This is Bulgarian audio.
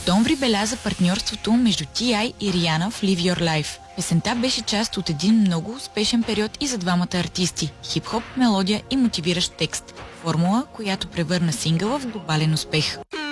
Октомври беляза партньорството между T.I. и Риана в Live Your Life. Песента беше част от един много успешен период и за двамата артисти – хип-хоп, мелодия и мотивиращ текст. Формула, която превърна сингъла в глобален успех.